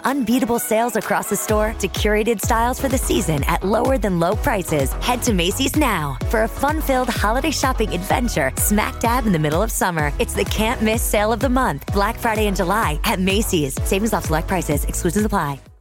unbeatable sales across the store to curated styles for the season at lower than low prices, head to Macy's now for a fun-filled holiday shopping adventure smack dab in the middle of summer. It's the can't miss sale of the month, Black Friday in July at Macy's. Savings off select prices. Exclusions apply.